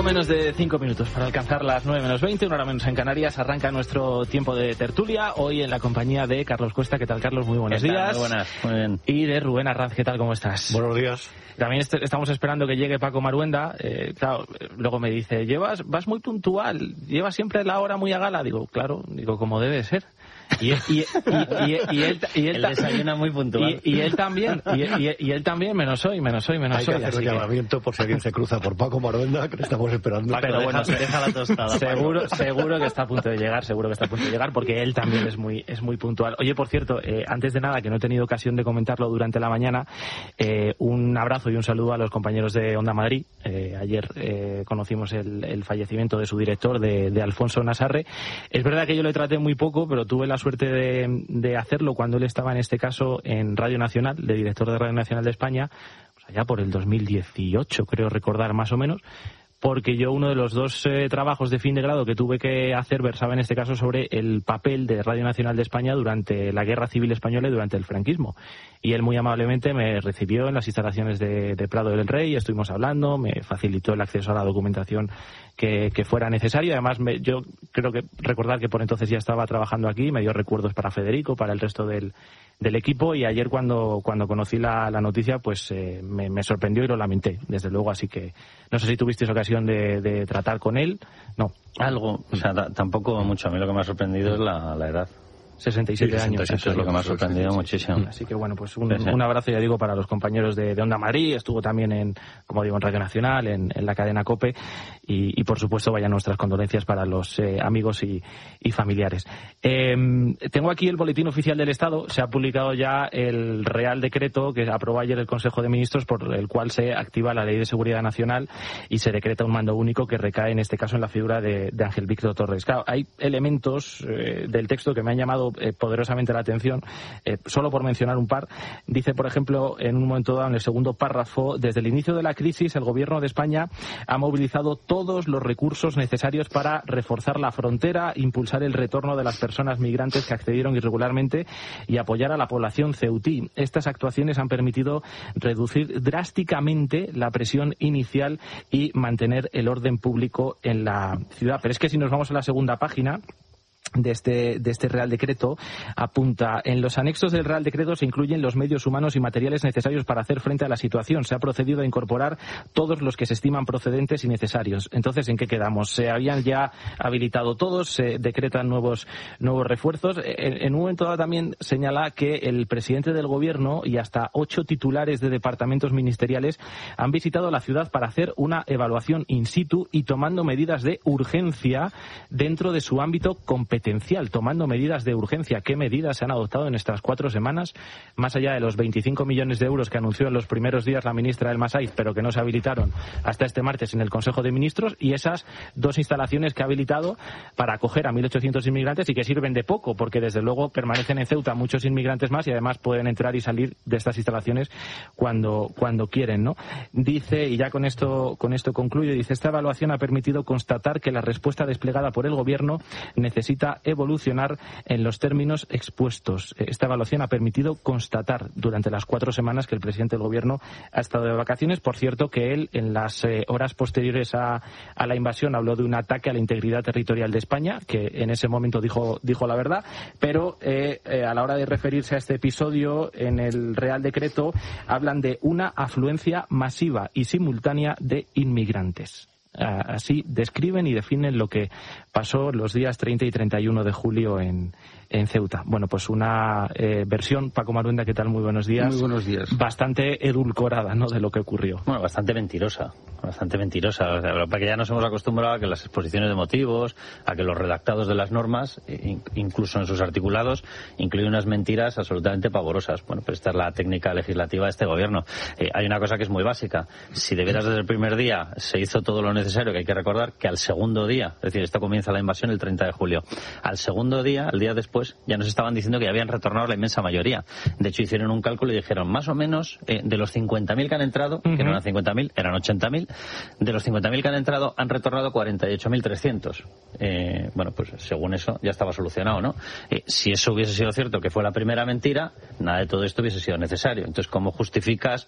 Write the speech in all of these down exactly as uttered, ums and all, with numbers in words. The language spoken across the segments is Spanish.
menos de cinco minutos para alcanzar las nueve menos veinte, una hora menos en Canarias. Arranca nuestro tiempo de tertulia, hoy en la compañía de Carlos Cuesta. ¿Qué tal, Carlos? Muy buenos días. Muy buenas, muy bien. Y de Rubén Arranz. ¿Qué tal? ¿Cómo estás? Buenos días. También est- estamos esperando que llegue Paco Maruenda. Eh, claro, luego me dice, llevas, vas muy puntual, llevas siempre la hora muy a gala. Digo, claro, digo, como debe ser. Y, y, y, y, y él, y él, él desayuna muy puntual. Y, y él también, y, y, y él también, menos hoy, menos hoy, menos Hay que hoy. hacer un así llamamiento que... por si alguien se cruza por Paco Maruenda, que le estamos esperando. Paco, pero bueno, deja, deja la tostada. seguro, seguro que está a punto de llegar, seguro que está a punto de llegar, porque él también es muy, es muy puntual. Oye, por cierto, eh, antes de nada, que no he tenido ocasión de comentarlo durante la mañana, eh, un abrazo y un saludo a los compañeros de Onda Madrid. Eh, ayer eh, conocimos el, el fallecimiento de su director, de, de Alfonso Nasarre. Es verdad que yo le traté muy poco, pero tuve la suerte de de hacerlo cuando él estaba, en este caso, en Radio Nacional, de director de Radio Nacional de España, pues allá por el dos mil dieciocho, creo recordar más o menos, porque yo uno de los dos eh, trabajos de fin de grado que tuve que hacer versaba en este caso sobre el papel de Radio Nacional de España durante la Guerra Civil Española y durante el franquismo. Y él muy amablemente me recibió en las instalaciones de, de Prado del Rey, estuvimos hablando, me facilitó el acceso a la documentación que, que fuera necesaria. Además, me, yo creo que recordar que por entonces ya estaba trabajando aquí, me dio recuerdos para Federico, para el resto del, del equipo, y ayer cuando, cuando conocí la, la noticia, pues eh, me, me sorprendió y lo lamenté, desde luego. Así que no sé si tuvisteis ocasión de, de tratar con él. No. Algo, o sea, t- tampoco mucho. A mí lo que me ha sorprendido es la, la edad. sesenta y siete Sí, años. Eso es lo que me ha sorprendido muchísimo. Así que bueno, pues un, Sí, sí. un abrazo, ya digo, para los compañeros de, de Onda Madrid. Estuvo también en, como digo, en Radio Nacional, en, en la cadena COPE, y, y por supuesto vayan nuestras condolencias para los eh, amigos y, y familiares. Eh, tengo aquí el boletín oficial del Estado. Se ha publicado ya el Real Decreto que aprobó ayer el Consejo de Ministros, por el cual se activa la Ley de Seguridad Nacional y se decreta un mando único que recae en este caso en la figura de, de Ángel Víctor Torres. Claro, hay elementos eh, del texto que me han llamado eh, poderosamente la atención, eh, solo por mencionar un par. Dice, por ejemplo, en un momento dado, en el segundo párrafo, desde el inicio de la crisis el Gobierno de España ha movilizado todos los recursos necesarios para reforzar la frontera, impulsar el retorno de las personas migrantes que accedieron irregularmente y apoyar a la población ceutí. Estas actuaciones han permitido reducir drásticamente la presión inicial y mantener el orden público en la ciudad. Pero es que si nos vamos a la segunda página de este de este Real Decreto, apunta: en los anexos del Real Decreto se incluyen los medios humanos y materiales necesarios para hacer frente a la situación. Se ha procedido a incorporar todos los que se estiman procedentes y necesarios. Entonces, ¿en qué quedamos? Se habían ya habilitado todos, se decretan nuevos nuevos refuerzos. En, en un momento dado también señala que el presidente del Gobierno y hasta ocho titulares de departamentos ministeriales han visitado la ciudad para hacer una evaluación in situ y tomando medidas de urgencia dentro de su ámbito competencial. Tomando medidas de urgencia. ¿Qué medidas se han adoptado en estas cuatro semanas? Más allá de los veinticinco millones de euros que anunció en los primeros días la ministra del Masaiz, pero que no se habilitaron hasta este martes en el Consejo de Ministros, y esas dos instalaciones que ha habilitado para acoger a mil ochocientos inmigrantes y que sirven de poco, porque desde luego permanecen en Ceuta muchos inmigrantes más y además pueden entrar y salir de estas instalaciones cuando, cuando quieren, ¿no? Dice, y ya con esto, con esto concluyo, dice: esta evaluación ha permitido constatar que la respuesta desplegada por el Gobierno necesita evolucionar en los términos expuestos. Esta evaluación ha permitido constatar durante las cuatro semanas que el presidente del Gobierno ha estado de vacaciones. Por cierto, que él, en las eh, horas posteriores a, a la invasión, habló de un ataque a la integridad territorial de España, que en ese momento dijo, dijo la verdad, pero eh, eh, a la hora de referirse a este episodio, en el Real Decreto hablan de una afluencia masiva y simultánea de inmigrantes. Así describen y definen lo que pasó los días treinta y treinta y uno de julio en, en Ceuta. Bueno, pues una eh, versión, Paco Maruenda, ¿qué tal? Muy buenos días. Muy buenos días. Bastante edulcorada, ¿no?, de lo que ocurrió. Bueno, bastante mentirosa, bastante mentirosa. O sea, porque ya nos hemos acostumbrado a que las exposiciones de motivos, a que los redactados de las normas, incluso en sus articulados, incluyen unas mentiras absolutamente pavorosas. Bueno, pues esta es la técnica legislativa de este Gobierno. Eh, hay una cosa que es muy básica. Si de veras desde el primer día se hizo todo lo necesario, que hay que recordar que al segundo día, es decir, esto comienza la invasión el treinta de julio, al segundo día, al día después, ya nos estaban diciendo que ya habían retornado la inmensa mayoría. De hecho, hicieron un cálculo y dijeron, más o menos, eh, de los cincuenta mil que han entrado, uh-huh. que no eran cincuenta mil, eran ochenta mil, de los cincuenta mil que han entrado, han retornado cuarenta y ocho mil trescientos. Eh, bueno, pues según eso, ya estaba solucionado, ¿no? Eh, si eso hubiese sido cierto, que fue la primera mentira, nada de todo esto hubiese sido necesario. Entonces, ¿cómo justificas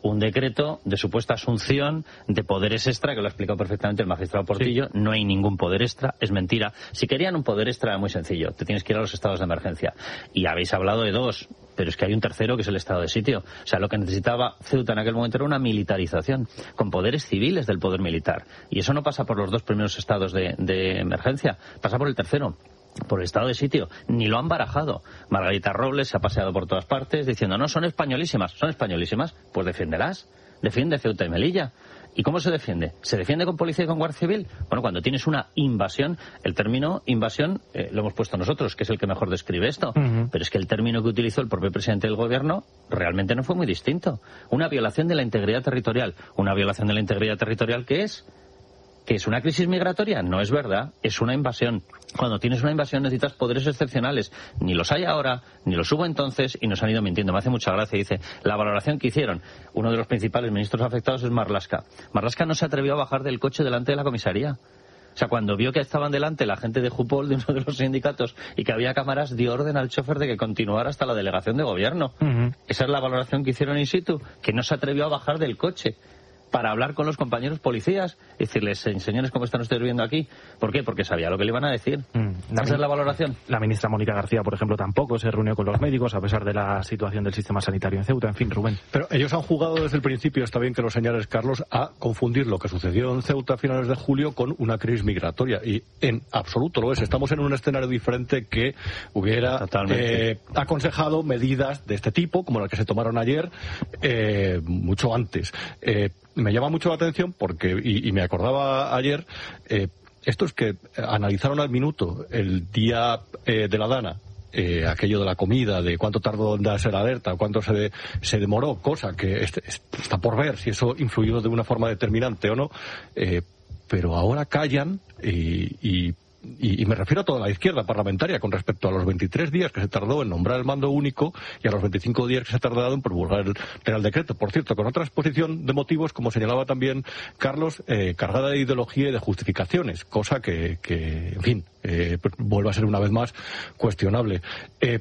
un decreto de supuesta asunción de poderes extra, que lo ha explicado perfectamente el magistrado Portillo. Sí. No hay ningún poder extra, es mentira. Si querían un poder extra, muy sencillo, te tienes que ir a los estados de emergencia. Y habéis hablado de dos, pero es que hay un tercero que es el estado de sitio. O sea, lo que necesitaba Ceuta en aquel momento era una militarización, con poderes civiles del poder militar. Y eso no pasa por los dos primeros estados de, de emergencia, pasa por el tercero, por el estado de sitio. Ni lo han barajado. Margarita Robles se ha paseado por todas partes diciendo, no, son españolísimas. ¿Son españolísimas? Pues defiéndelas. Defiende Ceuta y Melilla. ¿Y cómo se defiende? ¿Se defiende con policía y con guardia civil? Bueno, cuando tienes una invasión, el término invasión eh, lo hemos puesto nosotros, que es el que mejor describe esto. Uh-huh. Pero es que el término que utilizó el propio presidente del gobierno realmente no fue muy distinto. Una violación de la integridad territorial. ¿Una violación de la integridad territorial qué es? ¿Que es una crisis migratoria? No es verdad, es una invasión. Cuando tienes una invasión necesitas poderes excepcionales. Ni los hay ahora, ni los hubo entonces, y nos han ido mintiendo. Me hace mucha gracia, dice, la valoración que hicieron. Uno de los principales ministros afectados es Marlaska. Marlaska no se atrevió a bajar del coche delante de la comisaría. O sea, cuando vio que estaban delante la gente de Jupol, de uno de los sindicatos, y que había cámaras, dio orden al chofer de que continuara hasta la delegación de gobierno. Uh-huh. Esa es la valoración que hicieron in situ, que no se atrevió a bajar del coche para hablar con los compañeros policías y decirles, señores, ¿cómo están ustedes viendo aquí? ¿Por qué? Porque sabía lo que le iban a decir. Mm, la Esa es la valoración. La ministra Mónica García, por ejemplo, tampoco se reunió con los médicos a pesar de la situación del sistema sanitario en Ceuta. En fin, Rubén. Pero ellos han jugado desde el principio, está bien que lo señales, Carlos, a confundir lo que sucedió en Ceuta a finales de julio con una crisis migratoria. Y en absoluto lo es. Estamos en un escenario diferente que hubiera eh, aconsejado medidas de este tipo, como las que se tomaron ayer, eh, mucho antes. Eh, Me llama mucho la atención porque, y, y me acordaba ayer, eh, estos que analizaron al minuto el día eh, de la Dana, eh, aquello de la comida, de cuánto tardó en darse la alerta, cuánto se, de, se demoró, cosa que este, está por ver si eso influyó de una forma determinante o no, eh, pero ahora callan y... y Y, y me refiero a toda la izquierda parlamentaria con respecto a los veintitrés días que se tardó en nombrar el mando único y a los veinticinco días que se ha tardado en promulgar el Real Decreto. Por cierto, con otra exposición de motivos, como señalaba también Carlos, eh, cargada de ideología y de justificaciones, cosa que, que en fin, eh, vuelve a ser una vez más cuestionable. Eh,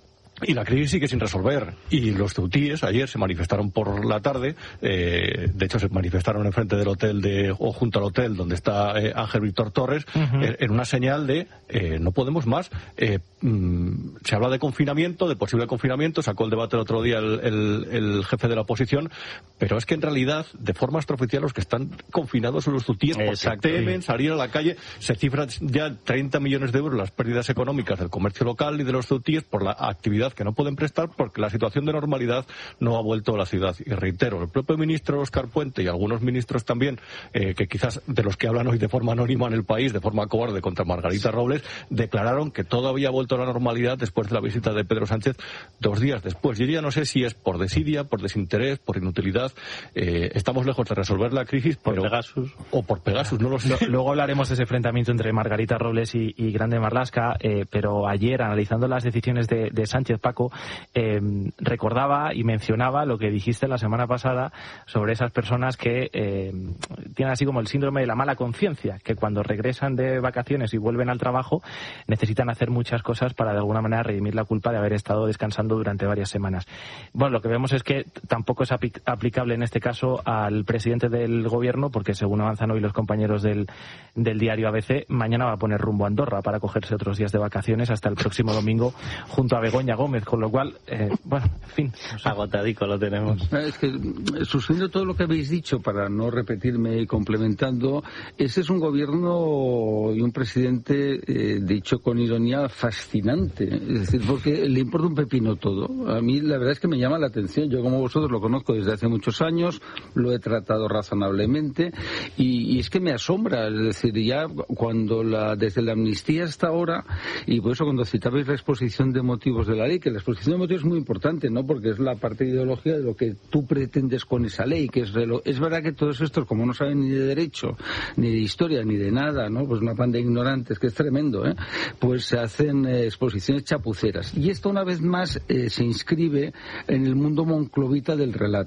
Y la crisis sigue sin resolver. Y los ceutíes ayer se manifestaron por la tarde, eh, de hecho se manifestaron enfrente del hotel de, o junto al hotel donde está eh, Ángel Víctor Torres, uh-huh. eh, en una señal de eh, no podemos más. Eh, mm, se habla de confinamiento, de posible confinamiento, sacó el debate el otro día el, el, el jefe de la oposición, pero es que en realidad, de forma extraoficial, los que están confinados son los ceutíes porque Exacto. temen salir a la calle. Se cifran ya treinta millones de euros las pérdidas económicas del comercio local y de los ceutíes por la actividad que no pueden prestar porque la situación de normalidad no ha vuelto a la ciudad. Y reitero, el propio ministro Óscar Puente y algunos ministros también, eh, que quizás de los que hablan hoy de forma anónima en el país, de forma cobarde contra Margarita Robles, declararon que todo había vuelto a la normalidad después de la visita de Pedro Sánchez dos días después. Yo ya no sé si es por desidia, por desinterés, por inutilidad. Eh, estamos lejos de resolver la crisis. Por pero, Pegasus. O por Pegasus, no lo sé. Luego hablaremos de ese enfrentamiento entre Margarita Robles y, y Grande Marlaska, eh, pero ayer, analizando las decisiones de, de Sánchez, Paco, eh, recordaba y mencionaba lo que dijiste la semana pasada sobre esas personas que eh, tienen así como el síndrome de la mala conciencia, que cuando regresan de vacaciones y vuelven al trabajo necesitan hacer muchas cosas para de alguna manera redimir la culpa de haber estado descansando durante varias semanas. Bueno, lo que vemos es que tampoco es apl- aplicable en este caso al presidente del gobierno, porque según avanzan hoy los compañeros del, del diario A B C, mañana va a poner rumbo a Andorra para cogerse otros días de vacaciones hasta el próximo domingo junto a Begoña Gómez, con lo cual, eh, bueno, en fin. No sé. Agotadico lo tenemos. Es que, suscribiendo todo lo que habéis dicho, para no repetirme y complementando, ese es un gobierno y un presidente, eh, dicho con ironía, fascinante. Es decir, porque le importa un pepino todo. A mí la verdad es que me llama la atención. Yo, como vosotros, lo conozco desde hace muchos años, lo he tratado razonablemente y, y es que me asombra. Es decir, ya cuando la, desde la amnistía hasta ahora, y por eso cuando citabais la exposición de motivos de la ley, que la exposición de motivos es muy importante, ¿no? Porque es la parte de ideología de lo que tú pretendes con esa ley, que es relo... es verdad que todos estos, como no saben ni de derecho, ni de historia, ni de nada, ¿no? Pues una banda de ignorantes, que es tremendo, ¿eh? Pues se hacen eh, exposiciones chapuceras. Y esto una vez más eh, se inscribe en el mundo monclovita del relato.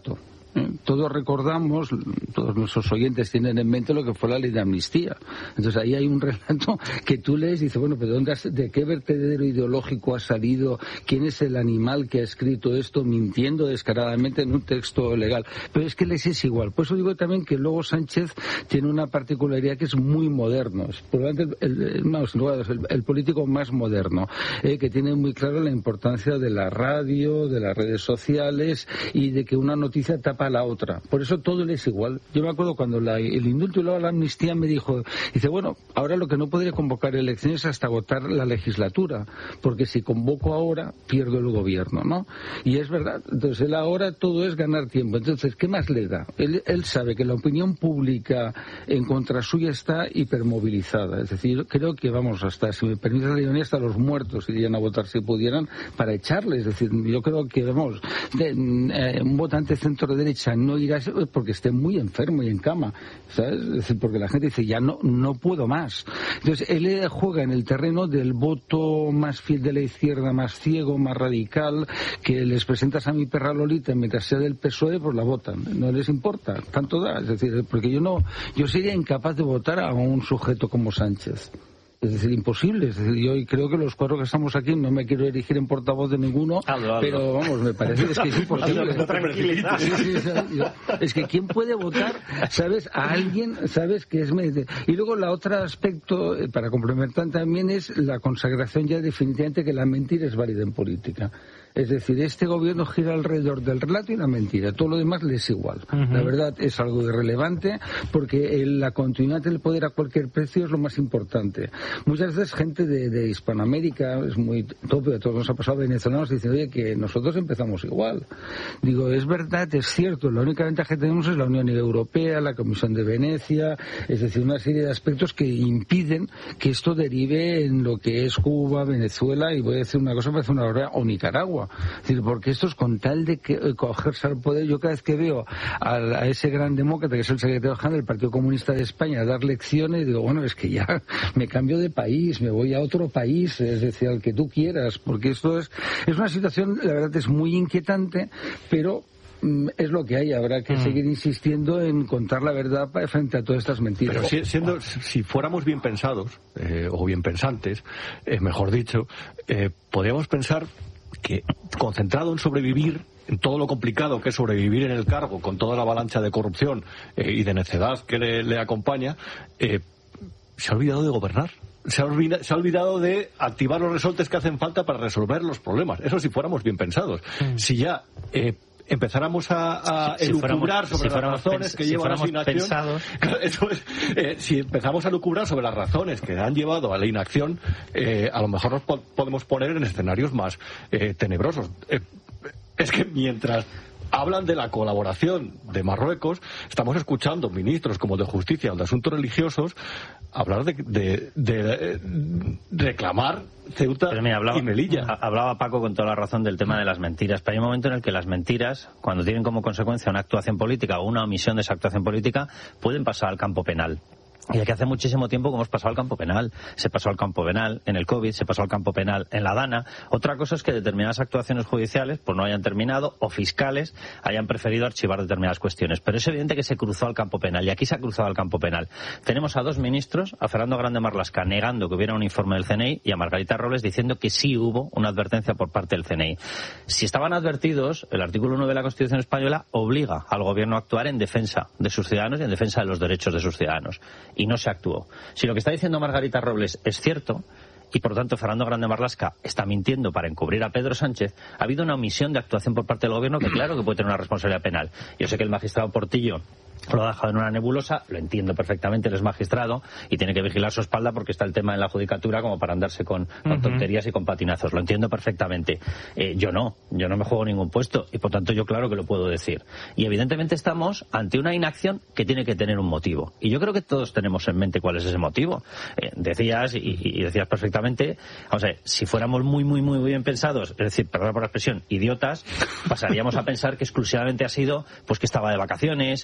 ¿eh? Todos recordamos, todos nuestros oyentes tienen en mente lo que fue la ley de amnistía. Entonces ahí hay un relato que tú lees y dices, bueno, pero ¿dónde has, ¿de qué vertedero ideológico ha salido? ¿Quién es el animal que ha escrito esto mintiendo descaradamente en un texto legal? Pero es que les es igual. Por eso digo también que luego Sánchez tiene una particularidad que es muy moderno. Es probablemente el, el, no, el, el político más moderno, eh, que tiene muy claro la importancia de la radio, de las redes sociales y de que una noticia tapa a la otra. Por eso todo le es igual. Yo me acuerdo cuando la, el indulto y luego la amnistía me dijo, dice, bueno, ahora lo que no podría convocar elecciones hasta agotar la legislatura, porque si convoco ahora, pierdo el gobierno, ¿no? Y es verdad. Entonces él ahora todo es ganar tiempo. Entonces, ¿qué más le da? Él, él sabe que la opinión pública en contra suya está hipermovilizada. Es decir, creo que vamos hasta, si me permite la ironía, hasta los muertos irían a votar si pudieran para echarle. Es decir, yo creo que, vamos, de, eh, un votante centro derecha no irá porque esté muy enfermo y en cama, ¿sabes? Es decir, porque la gente dice, ya no, no puedo más. Entonces, él juega en el terreno del voto más fiel de la izquierda, más ciego, más radical, que les presentas a mi perra Lolita mientras sea del P S O E, pues la votan. No les importa, tanto da. Es decir, porque yo no, yo sería incapaz de votar a un sujeto como Sánchez. Es decir, imposible. Es decir, yo creo que los cuatro que estamos aquí, no me quiero erigir en portavoz de ninguno, hazlo, hazlo. Pero vamos, me parece que es que es imposible. Sí, sí, sí, es que ¿quién puede votar, sabes, a alguien, sabes, que es... Y luego la otro aspecto, para complementar también, es la consagración ya definitivamente que la mentira es válida en política. Es decir, este gobierno gira alrededor del relato y la mentira. Todo lo demás le es igual. Uh-huh. La verdad es algo irrelevante porque el, la continuidad del poder a cualquier precio es lo más importante. Muchas veces gente de, de Hispanoamérica, es muy tope, a todos nos ha pasado, venezolanos, dicen, oye, que nosotros empezamos igual. Digo, es verdad, es cierto. La única ventaja que tenemos es la Unión Europea, la Comisión de Venecia, es decir, una serie de aspectos que impiden que esto derive en lo que es Cuba, Venezuela, y voy a decir una cosa, parece una hora, o Nicaragua. Es decir, porque esto es con tal de que, eh, cogerse al poder. Yo cada vez que veo a, a ese gran demócrata que es el secretario general del Partido Comunista de España dar lecciones, digo, bueno, es que ya me cambio de país, me voy a otro país, es decir, al que tú quieras, porque esto es, es una situación, la verdad, es muy inquietante, pero es lo que hay. Habrá que mm. seguir insistiendo en contar la verdad frente a todas estas mentiras. Pero si, siendo, si fuéramos bien pensados, eh, o bien pensantes, eh, mejor dicho, eh, podríamos pensar que, concentrado en sobrevivir, en todo lo complicado que es sobrevivir en el cargo, con toda la avalancha de corrupción eh, y de necedad que le, le acompaña, eh, se ha olvidado de gobernar. Se ha, olvidado, se ha olvidado de activar los resortes que hacen falta para resolver los problemas. Eso si fuéramos bien pensados. Mm. Si ya... Eh, empezáramos a, a si, elucubrar si sobre si las razones que si llevan a la inacción, eso es, eh, si empezamos a elucubrar sobre las razones que han llevado a la inacción, eh, a lo mejor nos po- podemos poner en escenarios más eh, tenebrosos. Eh, es que mientras hablan de la colaboración de Marruecos, estamos escuchando ministros como de Justicia o de Asuntos Religiosos hablar de, de, de, de reclamar Ceuta mira, hablaba, y Melilla. Hablaba Paco con toda la razón del tema de las mentiras, pero hay un momento en el que las mentiras, cuando tienen como consecuencia una actuación política o una omisión de esa actuación política, pueden pasar al campo penal. Y aquí hace muchísimo tiempo que hemos pasado al campo penal. Se pasó al campo penal en el COVID, se pasó al campo penal en la DANA. Otra cosa es que determinadas actuaciones judiciales pues no hayan terminado o fiscales hayan preferido archivar determinadas cuestiones. Pero es evidente que se cruzó al campo penal y aquí se ha cruzado al campo penal. Tenemos a dos ministros, a Fernando Grande Marlaska negando que hubiera un informe del C N I y a Margarita Robles diciendo que sí hubo una advertencia por parte del C N I. Si estaban advertidos, el artículo nueve de la Constitución española obliga al gobierno a actuar en defensa de sus ciudadanos y en defensa de los derechos de sus ciudadanos. Y no se actuó. Si lo que está diciendo Margarita Robles es cierto, y por tanto Fernando Grande Marlaska está mintiendo para encubrir a Pedro Sánchez, ha habido una omisión de actuación por parte del gobierno que claro que puede tener una responsabilidad penal. Yo sé que el magistrado Portillo lo ha dejado en una nebulosa, lo entiendo perfectamente, él es magistrado y tiene que vigilar su espalda porque está el tema en la judicatura como para andarse con, con uh-huh. tonterías y con patinazos, lo entiendo perfectamente. Eh, yo no, yo no me juego ningún puesto y por tanto yo claro que lo puedo decir. Y evidentemente estamos ante una inacción que tiene que tener un motivo. Y yo creo que todos tenemos en mente cuál es ese motivo. Eh, decías, y, y decías perfectamente, vamos a ver, si fuéramos muy, muy, muy bien pensados, es decir, perdón por la expresión, idiotas, pasaríamos a pensar que exclusivamente ha sido pues que estaba de vacaciones, que le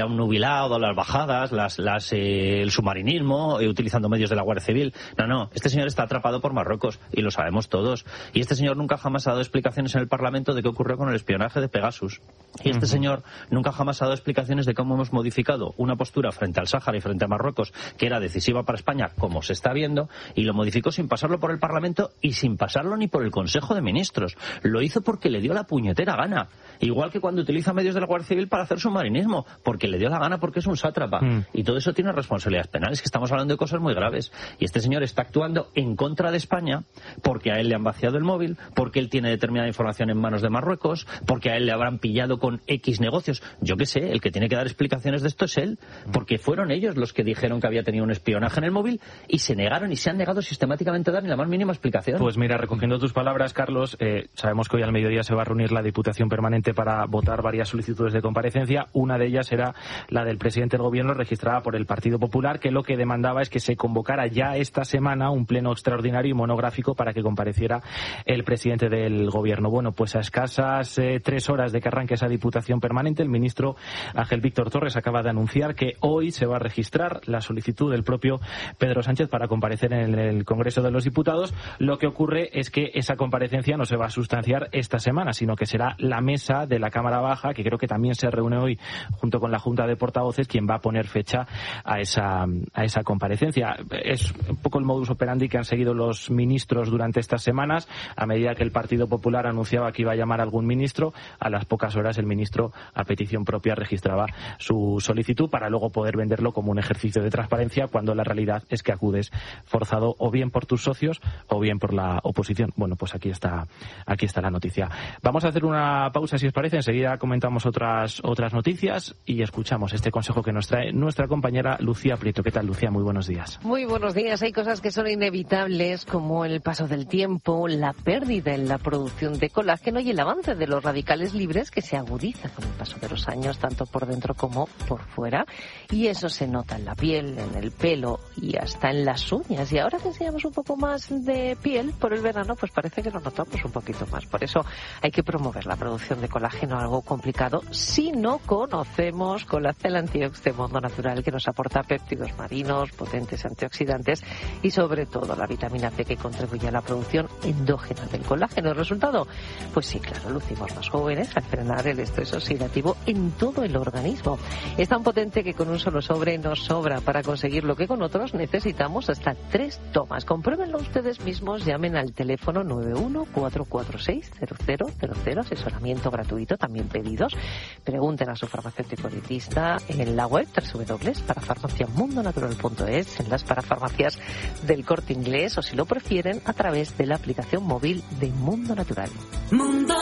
ya un nubilado, las bajadas, las, las, eh, el submarinismo, eh, utilizando medios de la Guardia Civil. No, no, este señor está atrapado por Marruecos y lo sabemos todos. Y este señor nunca jamás ha dado explicaciones en el Parlamento de qué ocurrió con el espionaje de Pegasus. Y este uh-huh. señor nunca jamás ha dado explicaciones de cómo hemos modificado una postura frente al Sáhara y frente a Marruecos que era decisiva para España, como se está viendo, y lo modificó sin pasarlo por el Parlamento y sin pasarlo ni por el Consejo de Ministros. Lo hizo porque le dio la puñetera gana. Igual que cuando utiliza medios de la Guardia Civil para hacer submarinismo, porque le dio la gana, porque es un sátrapa. Mm. Y todo eso tiene responsabilidades penales, que estamos hablando de cosas muy graves. Y este señor está actuando en contra de España porque a él le han vaciado el móvil, porque él tiene determinada información en manos de Marruecos, porque a él le habrán pillado con X negocios. Yo qué sé, el que tiene que dar explicaciones de esto es él, porque fueron ellos los que dijeron que había tenido un espionaje en el móvil y se negaron y se han negado sistemáticamente a dar ni la más mínima explicación. Pues mira, recogiendo tus palabras, Carlos, eh, sabemos que hoy al mediodía se va a reunir la Diputación Permanente para votar varias solicitudes de comparecencia. Una de ellas era la del presidente del Gobierno, registrada por el Partido Popular, que lo que demandaba es que se convocara ya esta semana un pleno extraordinario y monográfico para que compareciera el presidente del Gobierno. Bueno, pues a escasas eh, tres horas de que arranque esa Diputación Permanente, el ministro Ángel Víctor Torres acaba de anunciar que hoy se va a registrar la solicitud del propio Pedro Sánchez para comparecer en el Congreso de los Diputados. Lo que ocurre es que esa comparecencia no se va a sustanciar esta semana, sino que será la mesa de la Cámara Baja, que creo que también se reúne hoy junto con la Junta de Portavoces, quien va a poner fecha a esa, a esa comparecencia. Es un poco el modus operandi que han seguido los ministros durante estas semanas. A medida que el Partido Popular anunciaba que iba a llamar a algún ministro, a las pocas horas el ministro, a petición propia, registraba su solicitud para luego poder venderlo como un ejercicio de transparencia, cuando la realidad es que acudes forzado o bien por tus socios o bien por la oposición. Bueno, pues aquí está, aquí está la noticia. Vamos a hacer una pausa, si os parece. Enseguida comentamos otras otras noticias y escuchamos este consejo que nos trae nuestra compañera Lucía Prieto. ¿Qué tal, Lucía? Muy buenos días. Muy buenos días. Hay cosas que son inevitables, como el paso del tiempo, la pérdida en la producción de colágeno y el avance de los radicales libres, que se agudiza con el paso de los años, tanto por dentro como por fuera. Y eso se nota en la piel, en el pelo y hasta en las uñas. Y ahora que enseñamos un poco más de piel por el verano, pues parece que lo notamos un poquito más. Por eso hay que promover la producción de colágeno, algo complicado si no conocemos Colacel Antiox de Mundo Natural, que nos aporta péptidos marinos, potentes antioxidantes y sobre todo la vitamina C, que contribuye a la producción endógena del colágeno. ¿El resultado? Pues sí, claro, lucimos más jóvenes al frenar el estrés oxidativo en todo el organismo. Es tan potente que con un solo sobre nos sobra para conseguir lo que con otros necesitamos hasta tres tomas. Compruébenlo ustedes mismos, llamen al teléfono nueve uno cuatro cuatro seis cero cero cero cero, asesoramiento gratuito, también pedidos. Pregunten a su farmacéutico dietista en la web doble u doble u doble u punto parafarmaciamundonatural punto es, en las parafarmacias del Corte Inglés, o si lo prefieren a través de la aplicación móvil de Mundo Natural. Mundo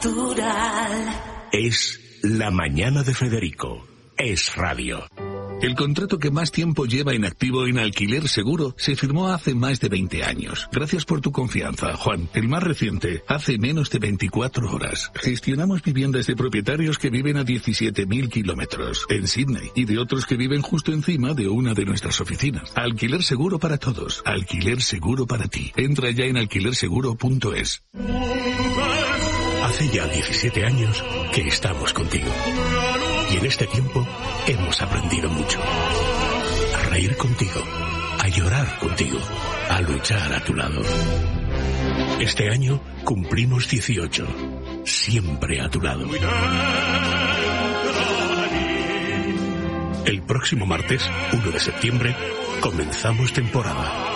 Natural. Es la mañana de Federico. Es radio. El contrato que más tiempo lleva en activo en Alquiler Seguro se firmó hace más de veinte años. Gracias por tu confianza, Juan. El más reciente, hace menos de veinticuatro horas. Gestionamos viviendas de propietarios que viven a diecisiete mil kilómetros en Sydney y de otros que viven justo encima de una de nuestras oficinas. Alquiler Seguro para todos. Alquiler Seguro para ti. Entra ya en alquiler seguro punto es. Hace ya diecisiete años que estamos contigo. Y en este tiempo hemos aprendido mucho. A reír contigo, a llorar contigo, a luchar a tu lado. Este año cumplimos dieciocho, siempre a tu lado. El próximo martes, uno de septiembre, comenzamos temporada.